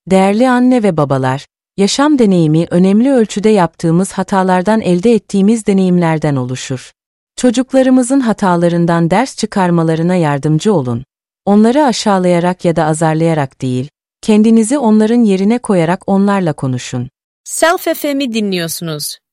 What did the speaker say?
Değerli anne ve babalar, yaşam deneyimi önemli ölçüde yaptığımız hatalardan elde ettiğimiz deneyimlerden oluşur. Çocuklarımızın hatalarından ders çıkarmalarına yardımcı olun. Onları aşağılayarak ya da azarlayarak değil, kendinizi onların yerine koyarak onlarla konuşun. Self FM'i dinliyorsunuz.